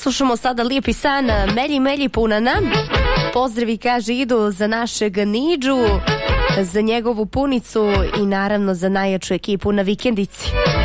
Slušamo sada Lijepi san, Melji punana. Pozdravi, kaže, idu za našeg Nidžu, za njegovu punicu i naravno za najjaču ekipu na vikendici.